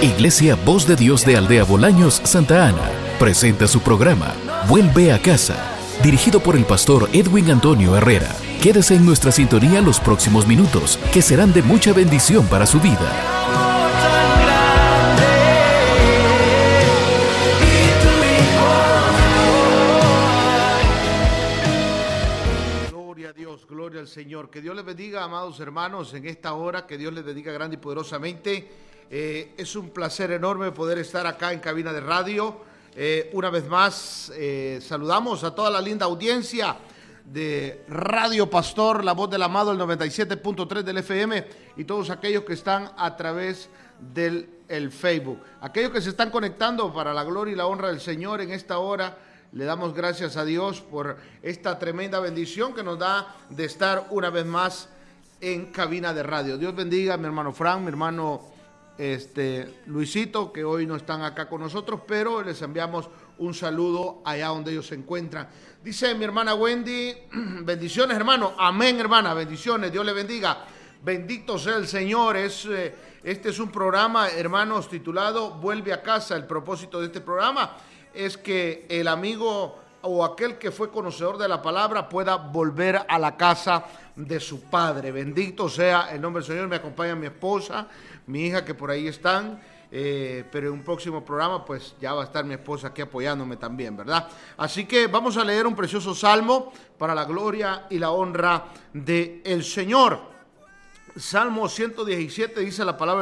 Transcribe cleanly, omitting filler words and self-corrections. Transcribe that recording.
Iglesia Voz de Dios de Aldea Bolaños, Santa Ana, presenta su programa Vuelve a Casa, dirigido por el pastor Edwin Antonio Herrera. Quédese en nuestra sintonía los próximos minutos, que serán de mucha bendición para su vida. Gloria a Dios, gloria al Señor. Que Dios les bendiga, amados hermanos, en esta hora. Que Dios les bendiga grande y poderosamente. Es un placer enorme poder estar acá en cabina de radio. Una vez más, saludamos a toda la linda audiencia de Radio Pastor, la voz del amado, el 97.3 del FM, y todos aquellos que están a través del Facebook. Aquellos que se están conectando para la gloria y la honra del Señor en esta hora, le damos gracias a Dios por esta tremenda bendición que nos da de estar una vez más en cabina de radio. Dios bendiga a mi hermano Frank, mi hermano Luisito, que hoy no están acá con nosotros, pero les enviamos un saludo allá donde ellos se encuentran. Dice mi hermana Wendy, bendiciones hermano, amén hermana, bendiciones, Dios le bendiga, bendito sea el Señor. Este es un programa, hermanos, titulado Vuelve a Casa. El propósito de este programa es que el amigo o aquel que fue conocedor de la palabra pueda volver a la casa de su padre. Bendito sea el nombre del Señor. Me acompaña mi esposa, mi hija, que por ahí están, pero en un próximo programa pues ya va a estar mi esposa aquí apoyándome también, ¿verdad? Así que vamos a leer un precioso salmo para la gloria y la honra del Señor. Salmo 117 dice la palabra